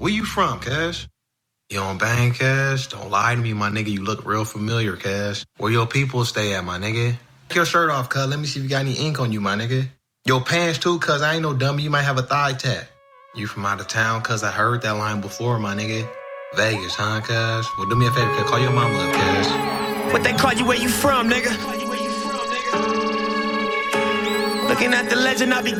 Where you from, cuz? You on bang, cuz? Don't lie to me, my nigga. You look real familiar, cuz. Where your people stay at, my nigga? Take your shirt off, cuz. Let me see if you got any ink on you, my nigga. Your pants, too, cuz. I ain't no dummy. You might have a thigh tat. You from out of town, cuz? I heard that line before, my nigga. Vegas, huh, cuz? Well, do me a favor, cuz. Call your mama up, cuz. What they call you, where you from, nigga? Looking at the legend I became.